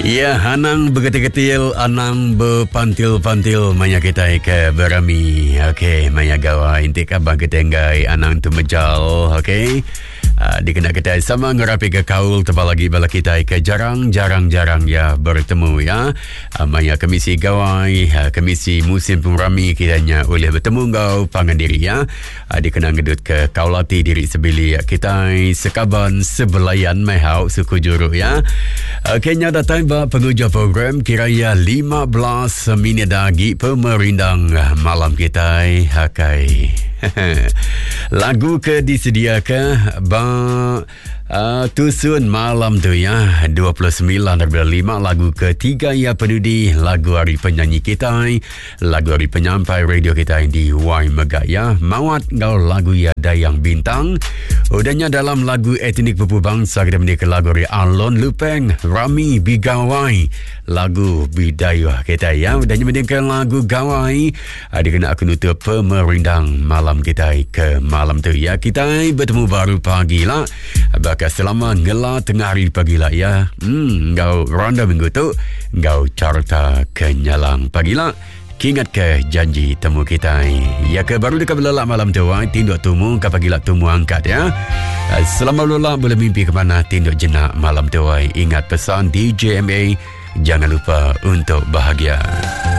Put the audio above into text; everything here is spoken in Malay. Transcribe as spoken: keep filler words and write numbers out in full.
Ya, anang bergetil-getil, anang berpantil-pantil, maya kita ke berami. Okey, maya gawa intik abang ketenggai anang tu mejal, okey. Uh, dikena kita sama ngerapi ke kaul tebal lagi bala kita ke jarang-jarang-jarang ya bertemu ya. Uh, maya komisi gawai, uh, komisi musim pemrami kiranya oleh bertemu ngau pangandiri ya. Uh, dikena ngedut ke kaulati diri sebili kita sekaban sebelayan mehau suku juru ya. Okey, nya datang ba penguja program kiranya lima belas minit lagi pemerindang malam kita hakai. Lagu ke disediakan ba Uh, tusun malam tu ya dua puluh sembilan daripada lima lagu ketiga ya penudi lagu hari penyanyi kita, lagu hari penyampai radio kita di Y Mega ya. Mawat ngau lagu ya Dayang Bintang. Udahnya dalam lagu etnik pupu bangsa kita mendik lagu hari Alon Lupeng Rami Bigawai, lagu Bidayah kita ya. Udahnya mendik lagu Gawai. Ada kena aku nutup pemerindang malam kita ke malam tu ya. Kita bertemu baru pagi lah. Bakal selama ngelah tengah hari pagi lah ya. Hmm, ngau ronda minggu tu ngau carta kenyalang pagi lah. Kingat ke janji temu kita ya ke baru dekat belak malam tu tinduk tumu ke pagi lah tumu angkat ya. Selama lula boleh mimpi ke mana tinduk jenak malam tu. Ingat pesan D J M A, jangan lupa untuk bahagia.